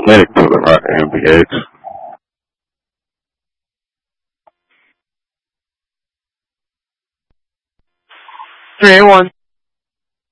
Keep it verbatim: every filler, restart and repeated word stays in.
Athletic for the Rock M P X. Three one.